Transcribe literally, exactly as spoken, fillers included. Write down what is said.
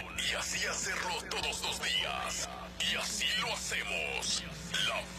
y así hacerlo todos los días. Y así lo hacemos. La